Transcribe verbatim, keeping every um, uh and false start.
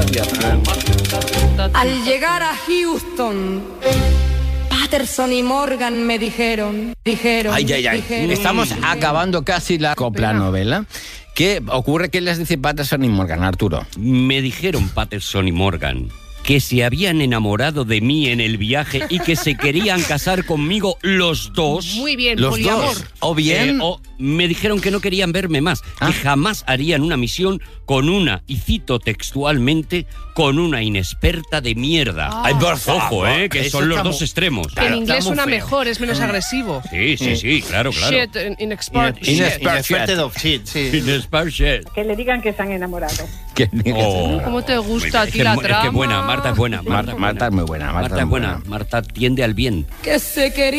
Al llegar a Houston, Patterson y Morgan me dijeron, dijeron, Ay, ay, ay. dijeron, Estamos dijeron. acabando casi la copla novela. ¿Qué ocurre? ¿Qué les dice Patterson y Morgan, Arturo? Me dijeron Patterson y Morgan que se habían enamorado de mí en el viaje y que se querían casar conmigo los dos. Muy bien, Los poliamor. dos. O bien... Eh, o me dijeron que no querían verme más, Ah. que jamás harían una misión con una, y cito textualmente, con una inexperta de mierda. Ah. Ay, por Ojo, favor, eh, que eso son los está dos muy- extremos. Que Claro, en inglés está muy suena feo. mejor, es menos agresivo. Sí, sí, sí, claro, claro. Shit, in- inexpert Ines- shit. Inexpert. Inexperted of shit, sí. Inexpert shit. Que le digan que se han enamorado. ¿Qué? Oh. ¿Cómo te gusta a Es ti que la es mu- es trama? que buena, Marta es buena. Marta, Marta es muy buena. Marta, Marta es es muy buena. Marta tiende al bien. Que se quería